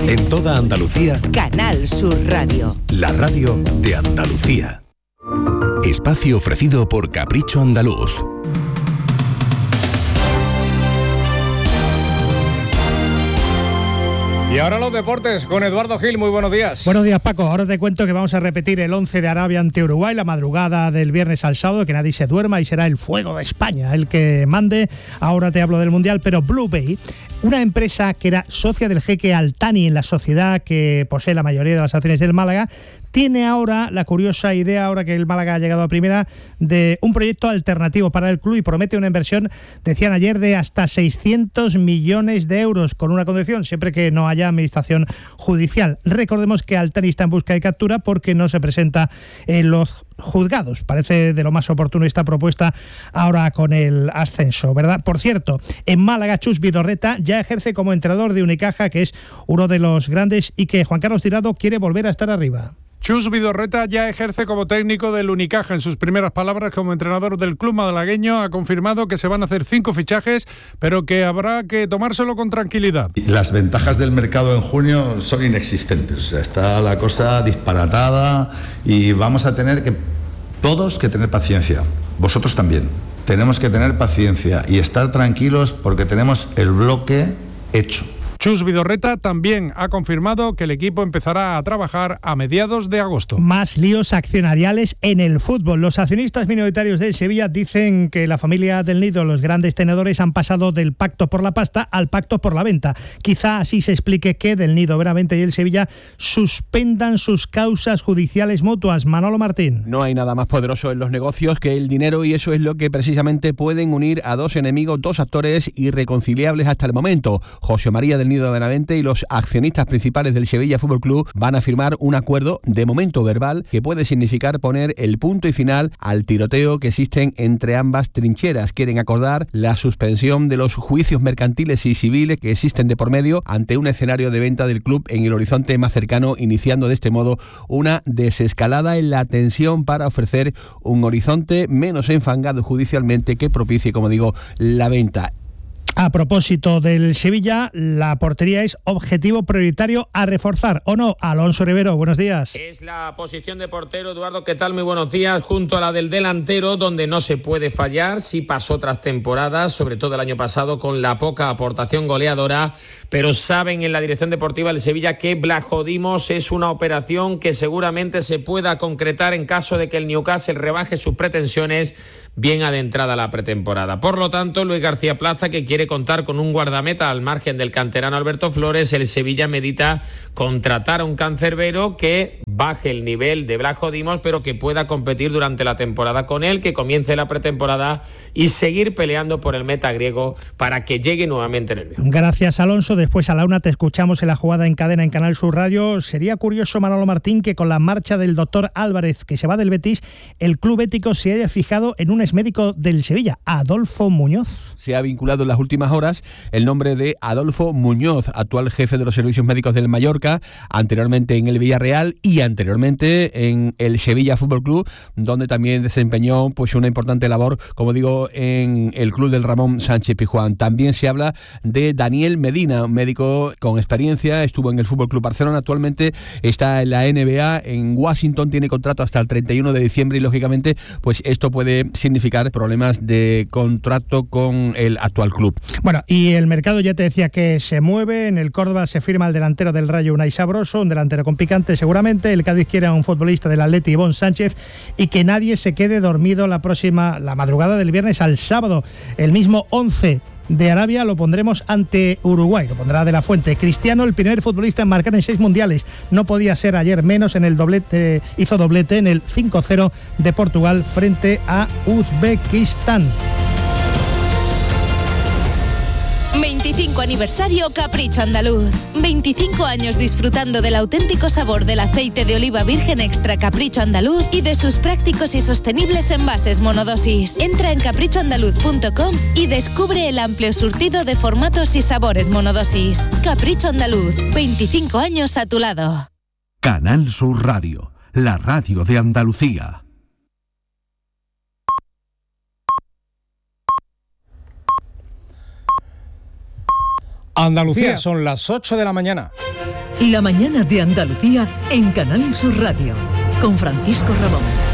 En toda Andalucía, Canal Sur Radio. La radio de Andalucía. Espacio ofrecido por Capricho Andaluz. Y ahora los deportes con Eduardo Gil. Muy buenos días. Buenos días, Paco. Ahora te cuento que vamos a repetir el 11 de Arabia ante Uruguay la madrugada del viernes al sábado, que nadie se duerma y será el fuego de España el que mande. Ahora te hablo del Mundial, pero Blue Bay, una empresa que era socia del jeque Al Thani en la sociedad que posee la mayoría de las acciones del Málaga, tiene ahora la curiosa idea, ahora que el Málaga ha llegado a primera, de un proyecto alternativo para el club y promete una inversión, decían ayer, de hasta 600 millones de euros, con una condición, siempre que no haya administración judicial. Recordemos que Al Thani está en busca de captura porque no se presenta en los juzgados. Parece de lo más oportuno esta propuesta ahora con el ascenso, ¿verdad? Por cierto, en Málaga, Chus Vidorreta ya ejerce como entrenador de Unicaja, que es uno de los grandes, y que Juan Carlos Tirado quiere volver a estar arriba. Chus Vidorreta ya ejerce como técnico del Unicaja. En sus primeras palabras como entrenador del club malagueño ha confirmado que se van a hacer 5 fichajes, pero que habrá que tomárselo con tranquilidad. Las ventajas del mercado en junio son inexistentes, o sea, está la cosa disparatada y vamos a tener que todos que tener paciencia, vosotros también. Tenemos que tener paciencia y estar tranquilos porque tenemos el bloque hecho. Chus Vidorreta también ha confirmado que el equipo empezará a trabajar a mediados de agosto. Más líos accionariales en el fútbol. Los accionistas minoritarios del Sevilla dicen que la familia del Nido, los grandes tenedores, han pasado del pacto por la pasta al pacto por la venta. Quizá así se explique que del Nido, Benavente y el Sevilla suspendan sus causas judiciales mutuas. Manolo Martín. No hay nada más poderoso en los negocios que el dinero, y eso es lo que precisamente pueden unir a dos enemigos, dos actores irreconciliables hasta el momento. José María del Nido de Benavente y los accionistas principales del Sevilla Fútbol Club van a firmar un acuerdo, de momento verbal, que puede significar poner el punto y final al tiroteo que existen entre ambas trincheras. Quieren acordar la suspensión de los juicios mercantiles y civiles que existen de por medio ante un escenario de venta del club en el horizonte más cercano, iniciando de este modo una desescalada en la tensión para ofrecer un horizonte menos enfangado judicialmente que propicie, como digo, la venta. A propósito del Sevilla, la portería es objetivo prioritario a reforzar, ¿o no? Alonso Rivero, buenos días. Es la posición de portero, Eduardo, ¿qué tal? Muy buenos días. Junto a la del delantero, donde no se puede fallar. Sí pasó otras temporadas, sobre todo el año pasado, con la poca aportación goleadora, pero saben en la dirección deportiva del Sevilla que Blajo Dimos es una operación que seguramente se pueda concretar en caso de que el Newcastle rebaje sus pretensiones bien adentrada la pretemporada. Por lo tanto, Luis García Plaza, que quiere contar con un guardameta al margen del canterano Alberto Flores, el Sevilla medita contratar a un cancerbero que baje el nivel de Blajo Dimos, pero que pueda competir durante la temporada con él, que comience la pretemporada y seguir peleando por el meta griego para que llegue nuevamente en el Vigo. Gracias, Alonso. Después a la 1 te escuchamos en la jugada en cadena en Canal Sur Radio. Sería curioso, Manolo Martín, que con la marcha del doctor Álvarez, que se va del Betis, el club ético se haya fijado en un exmédico del Sevilla, Adolfo Muñoz. Se ha vinculado en las últimas horas el nombre de Adolfo Muñoz, actual jefe de los servicios médicos del Mallorca, anteriormente en el Villarreal y anteriormente en el Sevilla Fútbol Club, donde también desempeñó pues una importante labor, como digo, en el club del Ramón Sánchez Pizjuán. También se habla de Daniel Medina, un médico con experiencia, estuvo en el Fútbol Club Barcelona, actualmente está en la NBA, en Washington, tiene contrato hasta el 31 de diciembre y lógicamente pues esto puede significar problemas de contrato con el actual club. Bueno, y el mercado ya te decía que se mueve. En el Córdoba se firma el delantero del Rayo, Unai Sabroso, un delantero con picante seguramente. El Cádiz quiere a un futbolista del Atleti, Ivón Sánchez, y que nadie se quede dormido la madrugada del viernes al sábado. El mismo 11 de Arabia lo pondremos ante Uruguay, lo pondrá De La Fuente. Cristiano, el primer futbolista en marcar en 6 mundiales, no podía ser ayer menos en el doblete, hizo doblete en el 5-0 de Portugal frente a Uzbekistán. 25 aniversario Capricho Andaluz. 25 años disfrutando del auténtico sabor del aceite de oliva virgen extra Capricho Andaluz y de sus prácticos y sostenibles envases monodosis. Entra en caprichoandaluz.com y descubre el amplio surtido de formatos y sabores monodosis. Capricho Andaluz, 25 años a tu lado. Canal Sur Radio, la radio de Andalucía. Andalucía, son las 8 de la mañana. La mañana de Andalucía en Canal Sur Radio, con Francisco Ramón.